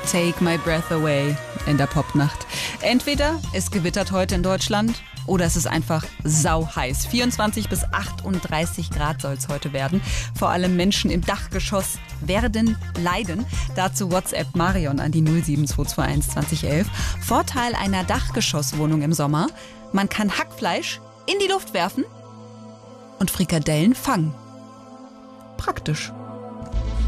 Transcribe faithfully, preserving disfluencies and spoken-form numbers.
Take My Breath Away in der Popnacht. Entweder es gewittert heute in Deutschland oder es ist einfach sauheiß. vierundzwanzig bis achtunddreißig Grad soll es heute werden. Vor allem Menschen im Dachgeschoss werden leiden. Dazu WhatsApp Marion an die null sieben zwei zwei eins zwanzig elf. Vorteil einer Dachgeschosswohnung im Sommer: Man kann Hackfleisch in die Luft werfen und Frikadellen fangen. Praktisch.